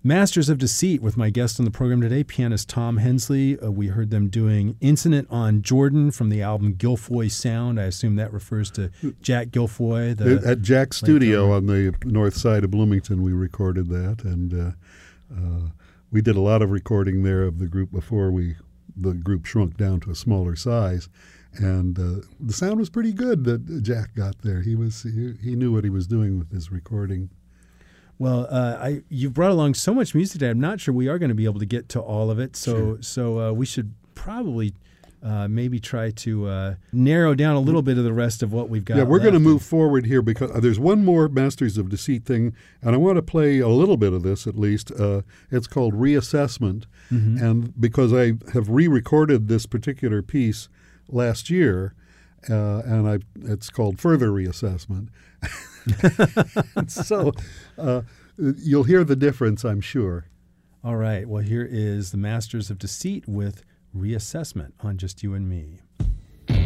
Masters of Deceit with my guest on the program today, pianist Tom Hensley. We heard them doing Incident on Jordan from the album Guilfoyle Sound. I assume that refers to Jack Guilfoyle. At Jack's studio on the north side of Bloomington, we recorded that, and we did a lot of recording there of the group before the group shrunk down to a smaller size. And the sound was pretty good that Jack got there. He knew what he was doing with his recording. Well, you've brought along so much music today. I'm not sure we are going to be able to get to all of it. So we should probably maybe try to narrow down a little bit of the rest of what we've got. Yeah, we're going to move forward here because there's one more Masters of Deceit thing, and I want to play a little bit of this at least. It's called Reassessment, and because I have re-recorded this particular piece last year, and it's called Further Reassessment. So you'll hear the difference, I'm sure. All right. Well, here is the Masters of Deceit with Reassessment on Just You and Me.